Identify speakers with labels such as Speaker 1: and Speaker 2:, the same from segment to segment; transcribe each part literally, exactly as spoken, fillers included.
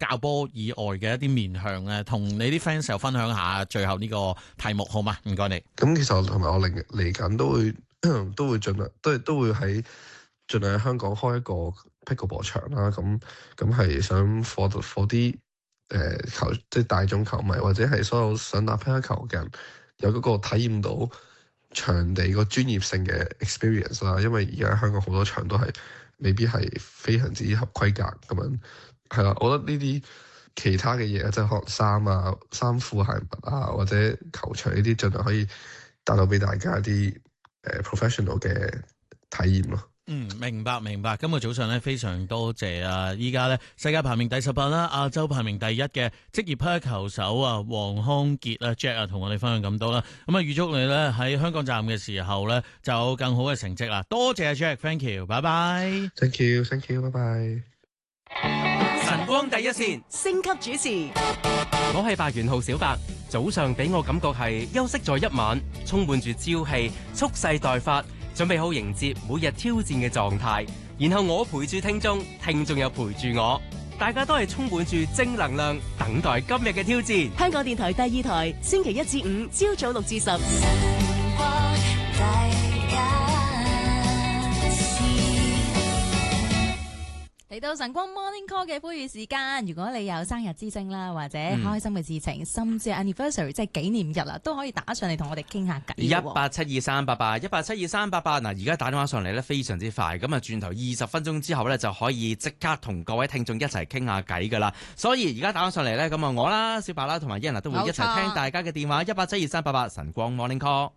Speaker 1: 教波以外嘅一啲面向咧，同你啲 fans 又分享下最後呢個題目好嗎？唔該你。
Speaker 2: 咁其實同埋我嚟嚟緊都會都會盡量都係都會喺盡量喺香港開一個 pickleball 場啦。咁咁係想 for for 啲誒球即係大眾球迷或者係所有想打乒乓球嘅人有嗰個體驗到場地個專業性嘅 experience 啦。因為而家香港好多場都係未必係非常之合規格咁樣，係啦。我覺得呢啲其他嘅嘢，即係可能衫啊、衫褲鞋襪啊，或者球場呢啲，盡量可以帶到俾大家一啲誒、呃、professional 嘅體驗咯。
Speaker 1: 嗯，明白明白。今日早上咧，非常多謝啊！依家咧世界排名第十八啦，亞洲排名第一嘅職業乒乓球手啊，黃康傑啊 Jack 啊，同我哋分享咁多啦。咁啊，預祝你咧喺香港站嘅時候咧，就有更好嘅成績啦！多謝啊 Jack，thank you，拜拜。
Speaker 2: Thank you，thank you，拜拜。
Speaker 3: 晨光第一線，
Speaker 4: 星級主持，
Speaker 3: 我係白元浩小白。早上俾我感覺係休息咗一晚，充滿住朝氣，蓄勢待發。準備好迎接每日挑戰嘅狀態，然後我陪住聽眾，聽眾又陪住我，大家都係充滿住正能量，等待今日嘅挑戰。
Speaker 4: 香港電台第二台，星期一至五朝早六至十。嚟到晨光 Morning Call 嘅呼籲時間，如果你有生日之星啦，或者開心嘅事情，嗯、甚至係 anniversary 即係紀念日啦，都可以打上嚟同我哋傾下偈。
Speaker 3: 一八七二三八八，一八七二三八八。嗱，而家打電話上嚟咧，非常之快，咁啊轉頭二十分鐘之後咧，就可以即刻同各位聽眾一齊傾下偈噶啦。所以而家打電話上嚟咧，咁啊我啦、小白啦同埋伊人都會一齊聽大家嘅電話。一八七二三八八，晨光 Morning Call。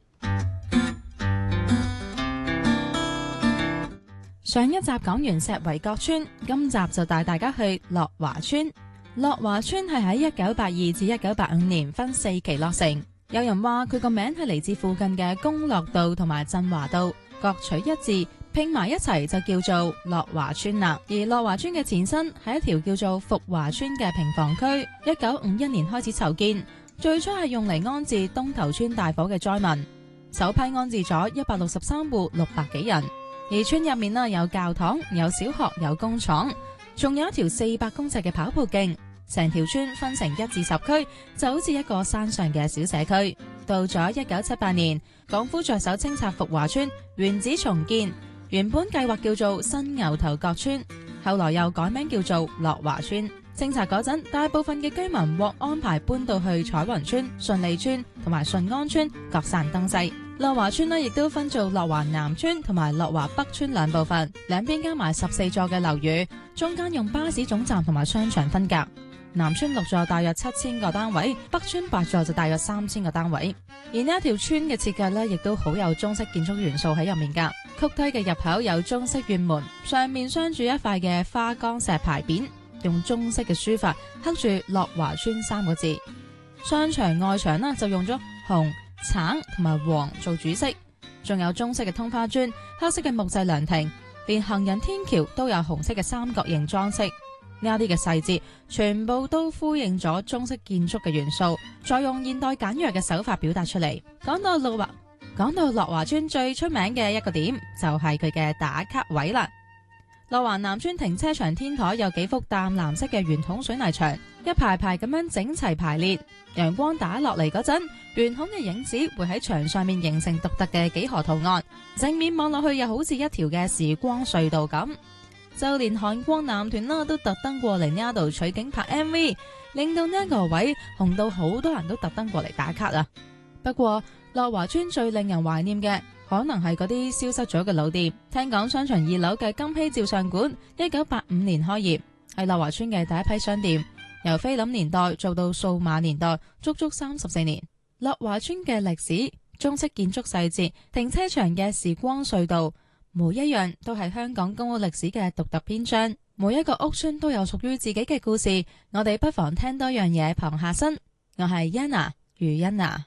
Speaker 4: 上一集講完石圍角村，今集就帶大家去樂華村。樂華村係喺一九八二至一九八五年分四期落成。有人話佢個名係嚟自附近嘅公樂道同埋振華道，各取一字拼埋一齊就叫做樂華村啦。而樂華村嘅前身係一條叫做福華村嘅平房區，一九五一年開始籌建，最初係用嚟安置東頭村大火嘅災民，首批安置咗一百六十三戶六百幾人。而村入面有教堂、有小學、有工廠，仲有一條四百公尺嘅跑步徑。成條村分成一至十區，就好似一個山上嘅小社區。到咗一九七八年，港府着手清拆福華村，原址重建。原本計劃叫做新牛頭角村，後來又改名叫做樂華村。清拆嗰陣，大部分嘅居民獲安排搬到去彩雲村、順利村同埋順安村，各散東西。樂華村呢亦都分做樂華南村同埋樂華北村兩部分，兩邊加埋十四座嘅樓宇，中間用巴士總站同埋商場分隔。南村六座大約七千個單位，北村八座就大約三千個單位。而呢一條村嘅設計呢，亦都好有中式建築元素喺入面噶。曲梯嘅入口有中式院門，上面鑲住一塊嘅花崗石牌匾，用中式嘅書法刻住樂華村三個字。商場外牆呢，就用咗紅、橙同埋黃做主色，仲有中式嘅通花磚、黑色嘅木製涼亭，連行人天橋都有紅色嘅三角形裝飾。呢一啲嘅細節全部都呼應咗中式建築嘅元素，再用現代簡約嘅手法表達出嚟。講到樂華，講到樂華村最出名嘅一個點就係佢嘅打卡位啦。樂華南村停車場天台有幾幅淡藍色嘅圓筒水泥牆，一排排咁樣整齊排列。陽光打落嚟嗰陣，圓筒嘅影子會喺牆上面形成獨特嘅幾何圖案，正面望落去又好似一條嘅時光隧道咁。就連韓國男團啦都特登過嚟呢度取景拍 M V， 令到呢一個位紅到好多人都特登過嚟打卡啊！不過樂華村最令人懷念嘅，可能係嗰啲消失咗嘅老店。聽講商場二樓嘅金禧照相館，一九八五年開業，係樂華村嘅第一批商店，由菲林年代做到數碼年代，足足三十四年。樂華村嘅歷史、中式建築細節、停車場嘅時光隧道，每一樣都係香港公屋歷史嘅獨特篇章。每一個屋村都有屬於自己嘅故事，我哋不妨聽多樣嘢旁下身。我係 Yana 余欣娜。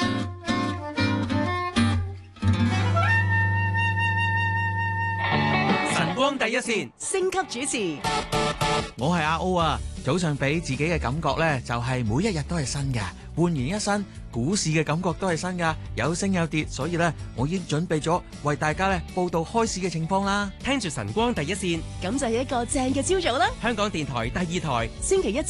Speaker 3: 晨光第一線，
Speaker 4: 星級主持，
Speaker 1: 我係阿 O 啊。早上俾自己嘅感覺呢，就係每一日都係新嘅，煥然一新。股市嘅感覺都係新噶，有升有跌，所以呢，我已經準備咗為大家呢報道開市嘅情況啦。
Speaker 3: 聽住晨光第一線，
Speaker 4: 咁就係一個正嘅朝早啦。
Speaker 3: 香港電台第二台，
Speaker 4: 星期一